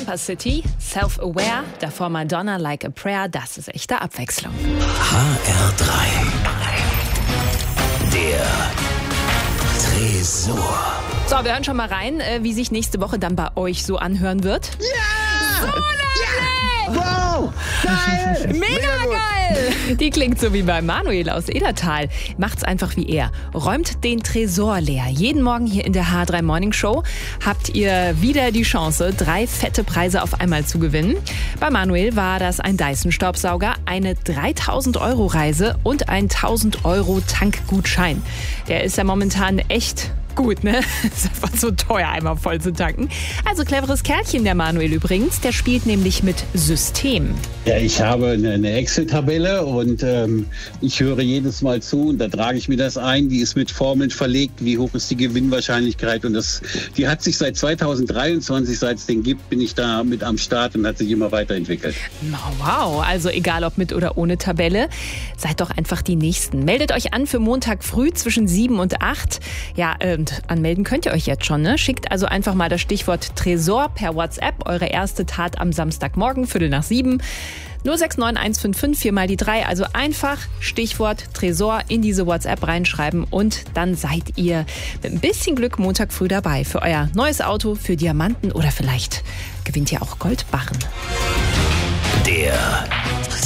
City, Self-Aware, davor Madonna, Like a Prayer, das ist echte Abwechslung. HR3. Der Tresor. So, wir hören schon mal rein, wie sich nächste Woche dann bei euch so anhören wird. Ja! So nämlich! Wow! Geil! Mega geil! Die klingt so wie bei Manuel aus Edertal. Macht's einfach wie er. Räumt den Tresor leer. Jeden Morgen hier in der H3 Morning Show habt ihr wieder die Chance, 3 fette Preise auf einmal zu gewinnen. Bei Manuel war das ein Dyson-Staubsauger, eine 3.000-Euro-Reise und ein 1.000-Euro-Tankgutschein. Der ist ja momentan echt gut, ne? Ist einfach so teuer, einmal voll zu tanken. Also cleveres Kerlchen, der Manuel übrigens. Der spielt nämlich mit System. Ja, ich habe eine Excel-Tabelle und ich höre jedes Mal zu und da trage ich mir das ein. Die ist mit Formeln verlegt, wie hoch ist die Gewinnwahrscheinlichkeit und die hat sich seit 2023, seit es den gibt, bin ich da mit am Start und hat sich immer weiterentwickelt. Wow, also egal ob mit oder ohne Tabelle, seid doch einfach die Nächsten. Meldet euch an für Montag früh zwischen 7 und 8. Ja, anmelden könnt ihr euch jetzt schon, ne? Schickt also einfach mal das Stichwort Tresor per WhatsApp, eure erste Tat am Samstagmorgen, 6:45. 069155 4 mal die 3, also einfach Stichwort Tresor in diese WhatsApp reinschreiben und dann seid ihr mit ein bisschen Glück Montag früh dabei für euer neues Auto, für Diamanten oder vielleicht gewinnt ihr auch Goldbarren. Der